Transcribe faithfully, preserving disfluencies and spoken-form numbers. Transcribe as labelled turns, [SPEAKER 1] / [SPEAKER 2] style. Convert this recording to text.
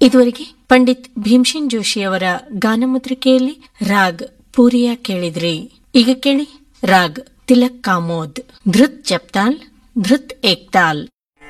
[SPEAKER 1] ಇದುವರೆಗೆ ಪಂಡಿತ್ ಭೀಮ್ಸೇನ್ ಜೋಶಿಯವರ ಗಾನಮುದ್ರಿಕೆಯಲ್ಲಿ ರಾಗ್ ಪೂರಿಯಾ ಕೇಳಿದ್ರಿ. ಈಗ ಕೇಳಿ ರಾಗ್ ತಿಲಕ್ ಕಾಮೋದ್, ಧೃತ್ ಜಪ್ತಾಲ್, ಧೃತ್ ಏಕ್ತಾಲ್.